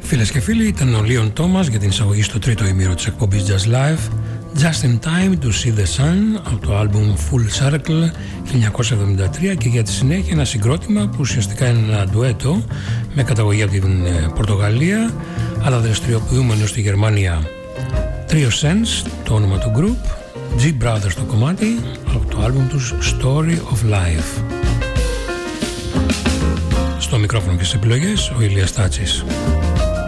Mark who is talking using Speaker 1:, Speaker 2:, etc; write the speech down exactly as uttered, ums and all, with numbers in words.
Speaker 1: Φίλες και φίλοι, ήταν ο Λίον Τόμας για την εισαγωγή στο τρίτο ημίρο της εκπομπής Jazz Live, Just in Time to See the Sun από το άλμπουμ Full Circle χίλια εννιακόσια εβδομήντα τρία, και για τη συνέχεια ένα συγκρότημα που ουσιαστικά είναι ένα ντουέτο με καταγωγή από την Πορτογαλία αλλά δραστηριοποιούμενο στη Γερμανία. Trio Sense το όνομα του group, G Brothers το κομμάτι από το άλμπουμ τους Story of Life. Στο μικρόφωνο και στις επιλογές ο Ηλίας Τάτσης.